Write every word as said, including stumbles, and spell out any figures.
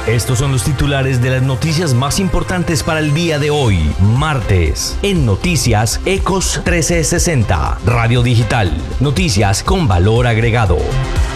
Estos son los titulares de las noticias más importantes para el día de hoy, martes. En Noticias Ecos trece sesenta, Radio Digital. Noticias con valor agregado.